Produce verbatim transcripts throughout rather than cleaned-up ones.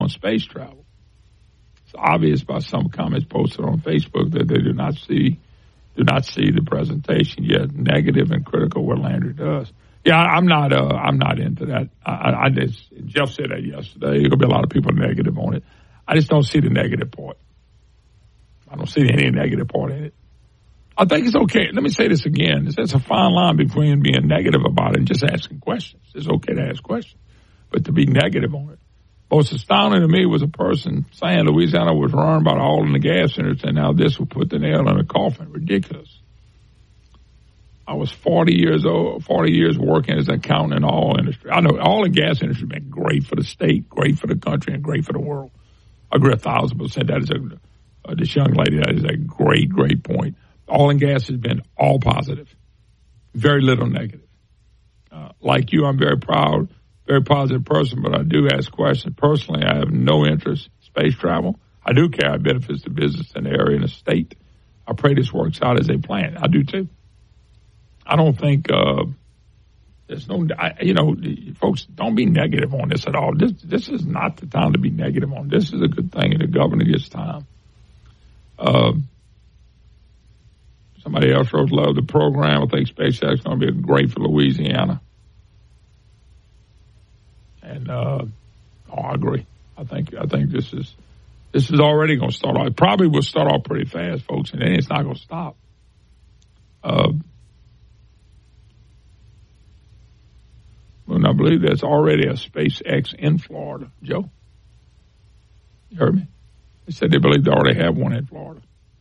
on space travel. It's obvious by some comments posted on Facebook that they do not see do not see the presentation yet negative and critical what Landry does. Yeah, I'm not. Uh, I'm not into that. I, I just, Jeff said that yesterday. There'll be a lot of people negative on it. I just don't see the negative part. I don't see any negative part in it. I think it's okay. Let me say this again. There's a fine line between being negative about it and just asking questions. It's okay to ask questions, but to be negative on it. Most astounding to me was a person saying Louisiana was run by the oil and the gas industry, and now this will put the nail in the coffin. Ridiculous. I was forty years old, forty years working as an accountant in the oil industry. I know oil and gas industry has been great for the state, great for the country, and great for the world. I agree a thousand percent. That is a, uh, this young lady, that is a great, great point. Oil and gas has been all positive, very little negative. Uh, like you, I'm very proud. Very positive person, but I do ask questions. Personally, I have no interest in space travel. I do care it benefits the business in the area and the state. I pray this works out as they plan. I do too. I don't think uh, there's no, I, you know, folks, don't be negative on this at all. This this is not the time to be negative on. This is a good thing, and the governor gets time. Uh, somebody else wrote, love the program. I think SpaceX is going to be great for Louisiana. And uh, oh, I agree. I think I think this is this is already going to start off. It probably will start off pretty fast, folks, and then it's not going to stop. Uh, well, I believe there's already a SpaceX in Florida. Joe, you heard me? They said they believe they already have one in Florida.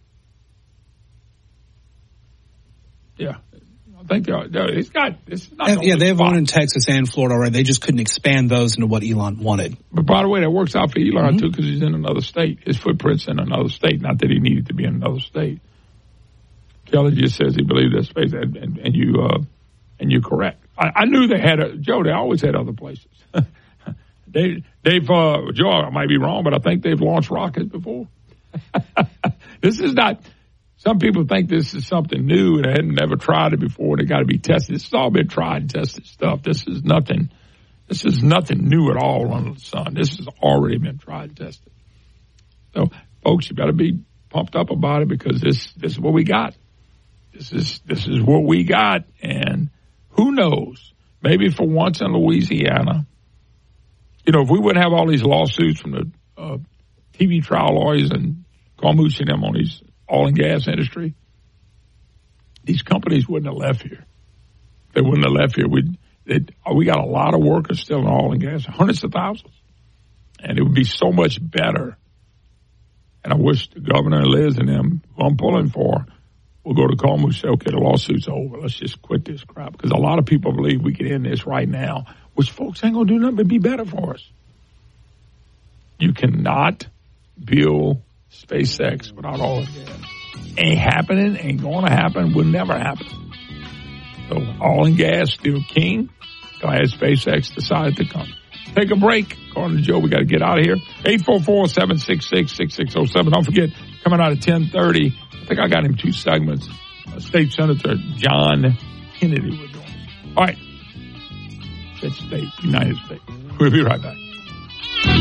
Yeah. I think it's got. It's not yeah, they have one in Texas and Florida already. They just couldn't expand those into what Elon wanted. But by the way, that works out for Elon mm-hmm. too, because he's in another state. His footprint's in another state. Not that he needed to be in another state. Kelly just says he believes that space, and, and, and you uh, and you're correct. I, I knew they had a Joe. They always had other places. they they've uh, Joe. I might be wrong, but I think they've launched rockets before. This is not. Some people think this is something new and they hadn't never tried it before. They got to be tested. This has all been tried and tested stuff. This is nothing. This is nothing new at all under the sun. This has already been tried and tested. So, folks, you better be pumped up about it because this this is what we got. This is this is what we got, and who knows? Maybe for once in Louisiana, you know, if we wouldn't have all these lawsuits from the uh, T V trial lawyers and Carmouche and them on these oil and gas industry, these companies wouldn't have left here. They wouldn't have left here. We we got a lot of workers still in oil and gas, hundreds of thousands, and it would be so much better. And I wish the governor and Liz and them, who I'm pulling for, will go to Carmouche and say, okay, the lawsuit's over. Let's just quit this crap. Because a lot of people believe we can end this right now, which folks ain't going to do nothing but be better for us. You cannot build SpaceX without oil and gas. Ain't happening, ain't going to happen, will never happen. So oil and gas still king. Glad SpaceX decided to come. Take a break. According to Joe, we got to get out of here. eight four four, seven six six, six six zero seven. Don't forget, coming out at ten thirty, I think I got him two segments. Uh, State Senator John Kennedy will join us. All right. That's State, United States. We'll be right back.